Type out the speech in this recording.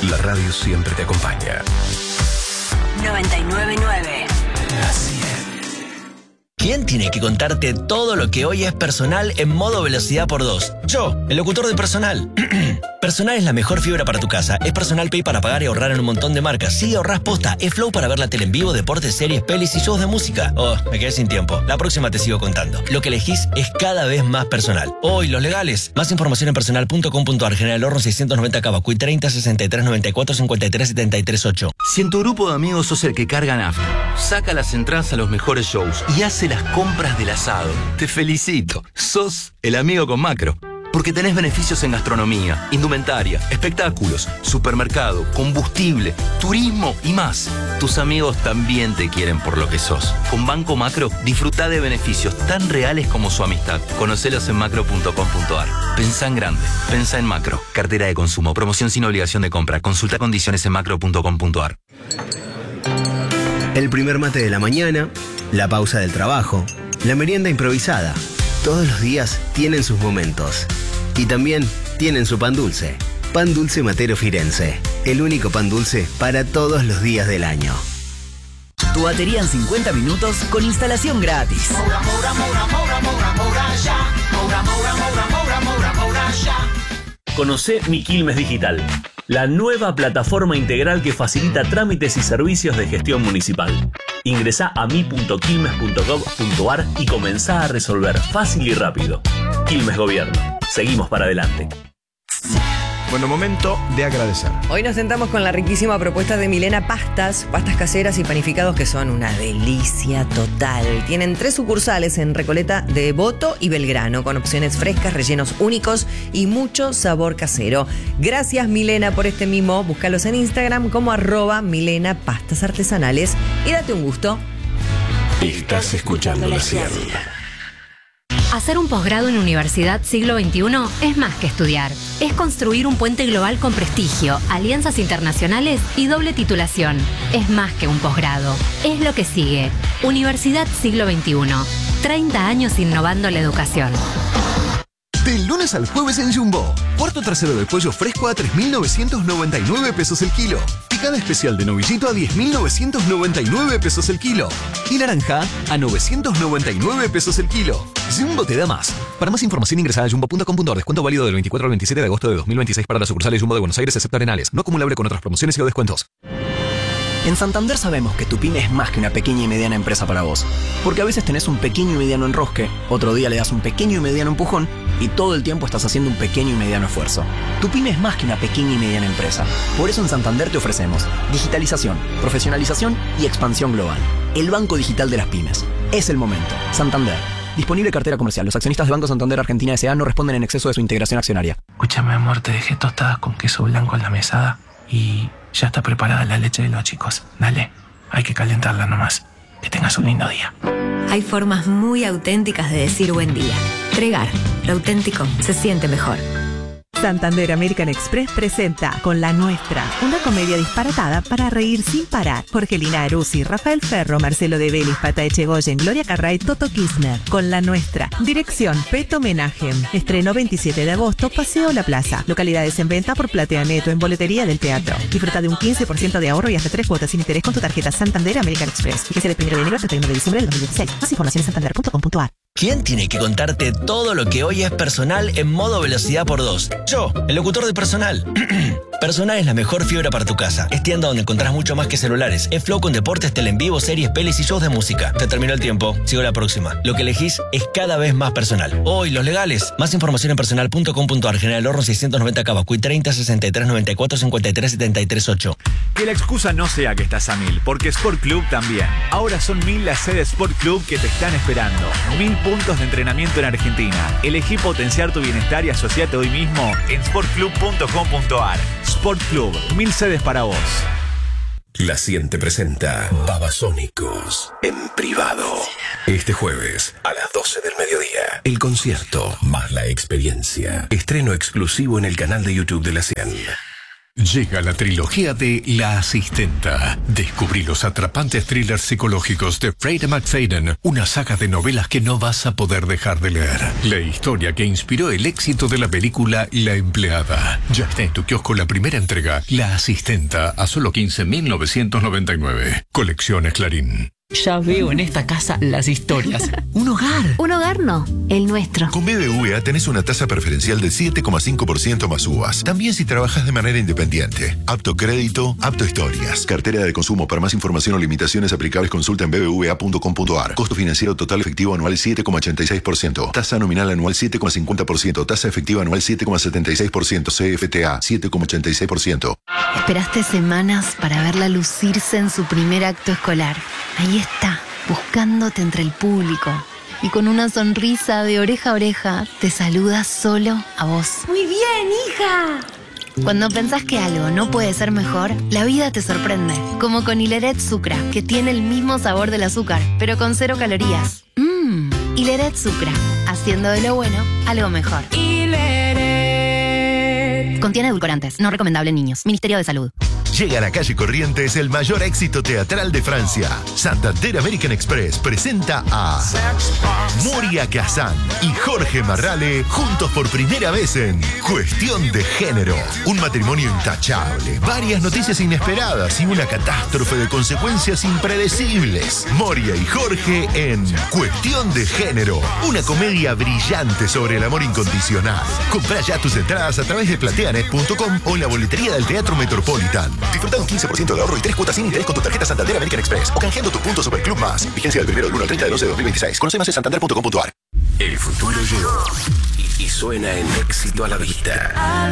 La radio siempre te acompaña. 99.9. La 100. ¿Quién tiene que contarte todo lo que hoy es personal en modo velocidad por 2? Yo, el locutor de Personal. Personal es la mejor fibra para tu casa. Es Personal Pay para pagar y ahorrar en un montón de marcas. Sí, ahorrás posta. Es Flow para ver la tele en vivo, deportes, series, pelis y shows de música. Oh, me quedé sin tiempo. La próxima te sigo contando. Lo que elegís es cada vez más personal. Hoy, los legales. Más información en personal.com.ar. General Horno 690 Cavacuy 30 63 94 53 73 8. Si en tu grupo de amigos sos el que carga nafta, saca las entradas a los mejores shows y hace las compras del asado, te felicito. Sos el amigo con Macro. Porque tenés beneficios en gastronomía, indumentaria, espectáculos, supermercado, combustible, turismo y más. Tus amigos también te quieren por lo que sos. Con Banco Macro, disfruta de beneficios tan reales como su amistad. Conocelos en macro.com.ar. Pensá en grande. Pensá en Macro. Cartera de consumo. Promoción sin obligación de compra. Consulta condiciones en macro.com.ar. El primer mate de la mañana, la pausa del trabajo, la merienda improvisada. Todos los días tienen sus momentos. Y también tienen su pan dulce. Pan Dulce Matero Firenze. El único pan dulce para todos los días del año. Tu batería en 50 minutos con instalación gratis. Conocé Mi Quilmes Digital, la nueva plataforma integral que facilita trámites y servicios de gestión municipal. Ingresá a mi.quilmes.gov.ar y comenzá a resolver fácil y rápido. Quilmes Gobierno. Seguimos para adelante. Bueno, momento de agradecer. Hoy nos sentamos con la riquísima propuesta de Milena pastas caseras y panificados que son una delicia total. Tienen 3 sucursales en Recoleta, Devoto y Belgrano, con opciones frescas, rellenos únicos y mucho sabor casero. Gracias, Milena, por este mimo. Búscalos en Instagram como @Milena Pastas Artesanales y date un gusto. Estás escuchando La 100. Hacer un posgrado en Universidad Siglo XXI es más que estudiar. Es construir un puente global con prestigio, alianzas internacionales y doble titulación. Es más que un posgrado. Es lo que sigue. Universidad Siglo XXI. 30 años innovando la educación. Del lunes al jueves en Jumbo. Cuarto trasero de pollo fresco a 3.999 pesos el kilo. Picada especial de novillito a 10.999 pesos el kilo. Y naranja a 999 pesos el kilo. Jumbo te da más. Para más información ingresa a jumbo.com.ar. Descuento válido del 24 al 27 de agosto de 2026 para las sucursales Jumbo de Buenos Aires, excepto Arenales. No acumulable con otras promociones y o descuentos. En Santander sabemos que tu pyme es más que una pequeña y mediana empresa para vos. Porque a veces tenés un pequeño y mediano enrosque, otro día le das un pequeño y mediano empujón y todo el tiempo estás haciendo un pequeño y mediano esfuerzo. Tu pyme es más que una pequeña y mediana empresa. Por eso en Santander te ofrecemos digitalización, profesionalización y expansión global. El banco digital de las pymes. Es el momento. Santander. Disponible cartera comercial. Los accionistas de Banco Santander Argentina S.A. no responden en exceso de su integración accionaria. Escúchame, amor, te dejé tostadas con queso blanco en la mesada y ya está preparada la leche de los chicos. Dale, hay que calentarla nomás. Que tengas un lindo día. Hay formas muy auténticas de decir buen día. Tregar, lo auténtico se siente mejor. Santander American Express presenta Con la Nuestra, una comedia disparatada para reír sin parar. Jorgelina Aruzzi, Rafael Ferro, Marcelo De Bellis, Pata Echegoyen, Gloria Carray, Toto Kirchner. Con la Nuestra. Dirección Peto Menagem. Estreno 27 de agosto, Paseo La Plaza. Localidades en venta por Platea Neto en boletería del teatro. Disfruta de un 15% de ahorro y hasta 3 cuotas sin interés con tu tarjeta Santander American Express. Y que sea del 1 de enero al 31 de diciembre del 2016. Más información en santander.com.ar. ¿Quién tiene que contarte todo lo que hoy es personal en modo velocidad por 2? Yo, el locutor de Personal. Personal es la mejor fibra para tu casa. Es tienda donde encontrás mucho más que celulares. Es Flow con deportes, tele en vivo, series, pelis y shows de música. Se terminó el tiempo. Sigo la próxima. Lo que elegís es cada vez más personal. Hoy, los legales. Más información en personal.com.ar. General Horno 690 Cavacuy 30 63 94 53 73 8. Que la excusa no sea que estás a 1000, porque Sport Club también. Ahora son 1000 las sedes Sport Club que te están esperando. 1000 puntos de entrenamiento en Argentina. Elegí potenciar tu bienestar y asociate hoy mismo en sportclub.com.ar. Sport Club, 1000 sedes para vos. La 100 te presenta Babasónicos en privado. Este jueves a las 12 del mediodía. El concierto más la experiencia. Estreno exclusivo en el canal de YouTube de La 100. Llega la trilogía de La Asistenta. Descubrí los atrapantes thrillers psicológicos de Freida McFadden, una saga de novelas que no vas a poder dejar de leer. La historia que inspiró el éxito de la película La Empleada. Ya está en tu kiosco la primera entrega, La Asistenta, a solo 15.999. Colecciones Clarín. Ya veo en esta casa las historias. Un hogar. Un hogar no, el nuestro. Con BBVA tenés una tasa preferencial del 7,5% más uvas. También si trabajas de manera independiente. Apto crédito, apto historias. Cartera de consumo. Para más información o limitaciones aplicables consulta en bbva.com.ar. Costo financiero total efectivo anual 7,86%. Tasa nominal anual 7,50%. Tasa efectiva anual 7,76%. CFTA 7,86%. Esperaste semanas para verla lucirse en su primer acto escolar. Ahí está, buscándote entre el público. Y con una sonrisa de oreja a oreja, te saluda solo a vos. ¡Muy bien, hija! Cuando pensás que algo no puede ser mejor, la vida te sorprende. Como con Hileret Sucra, que tiene el mismo sabor del azúcar, pero con 0 calorías. Hileret Sucra, haciendo de lo bueno algo mejor. Hileret. Contiene edulcorantes, no recomendable en niños. Ministerio de Salud. Llega a la calle Corrientes el mayor éxito teatral de Francia. Santander American Express presenta a Moria Kazan y Jorge Marrale juntos por primera vez en Cuestión de Género. Un matrimonio intachable, varias noticias inesperadas y una catástrofe de consecuencias impredecibles. Moria y Jorge en Cuestión de Género. Una comedia brillante sobre el amor incondicional. Comprá ya tus entradas a través de plateanet.com o la boletería del Teatro Metropolitan. Disfruta un 15% de ahorro y 3 cuotas sin interés con tu tarjeta Santander American Express o canjeando tus puntos Superclub Más. Vigencia del 1 al 30 de 12 de 2026. Conoce más en santander.com.ar. El futuro llegó y suena en Éxito a la Vista.